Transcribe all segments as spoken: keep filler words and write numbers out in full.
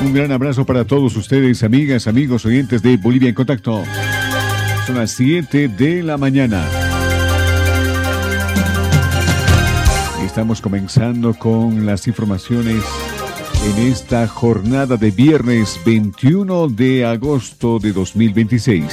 Un gran abrazo para todos ustedes, amigas, amigos, oyentes de Bolivia en Contacto. Son las siete de la mañana. Estamos comenzando con las informaciones en esta jornada de viernes veintiuno de agosto de dos mil veintiséis.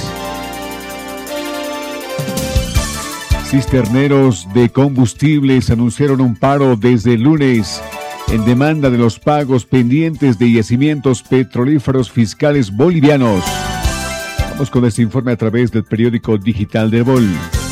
Cisterneros de combustibles anunciaron un paro desde el lunes en demanda de los pagos pendientes de yacimientos petrolíferos fiscales bolivianos. Vamos con este informe a través del periódico digital del Bol.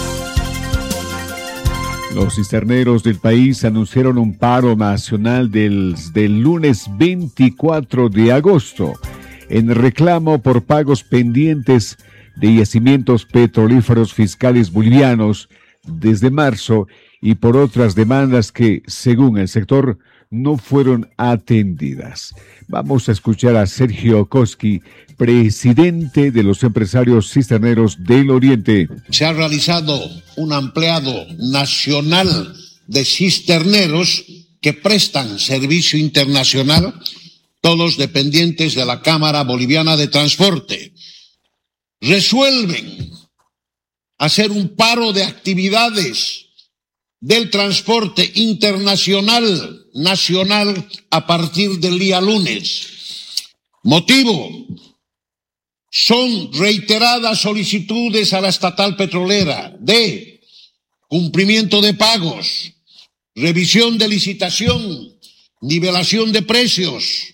Los cisterneros del país anunciaron un paro nacional del, del lunes veinticuatro de agosto en reclamo por pagos pendientes de yacimientos petrolíferos fiscales bolivianos desde marzo y por otras demandas que, según el sector, no fueron atendidas. Vamos a escuchar a Sergio Koski, presidente de los empresarios cisterneros del Oriente. Se ha realizado un ampliado nacional de cisterneros que prestan servicio internacional, todos dependientes de la Cámara Boliviana de Transporte. Resuelven hacer un paro de actividades del transporte internacional, nacional, a partir del día lunes. Motivo: son reiteradas solicitudes a la estatal petrolera de cumplimiento de pagos, revisión de licitación, nivelación de precios,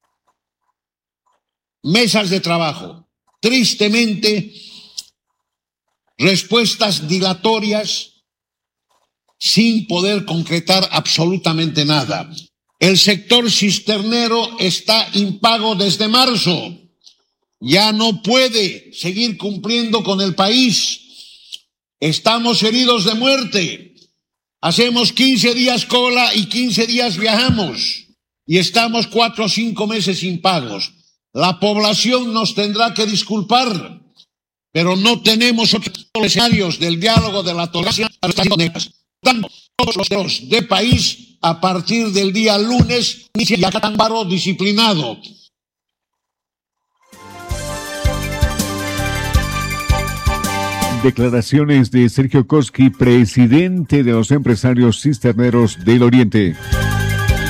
mesas de trabajo. Tristemente, respuestas dilatorias sin poder concretar absolutamente nada. El sector cisternero está impago desde marzo. Ya no puede seguir cumpliendo con el país. Estamos heridos de muerte. Hacemos quince días cola y quince días viajamos. Y estamos cuatro o cinco meses sin pagos. La población nos tendrá que disculpar, pero no tenemos otros escenarios del diálogo, de la tolerancia. Todos los sectores de país, a partir del día lunes, inicia un paro disciplinado. Declaraciones de Sergio Koski, presidente de los empresarios cisterneros del Oriente.